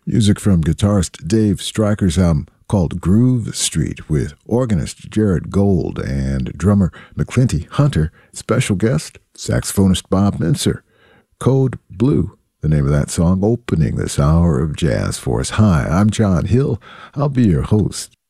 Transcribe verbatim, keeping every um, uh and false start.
Music from guitarist Dave Stryker's album called Groove Street with organist Jared Gold and drummer McClinty Hunter. Special guest, saxophonist Bob Mintzer. Code Blue, the name of that song, opening this hour of jazz for us. Hi, I'm John Hill. I'll be your host.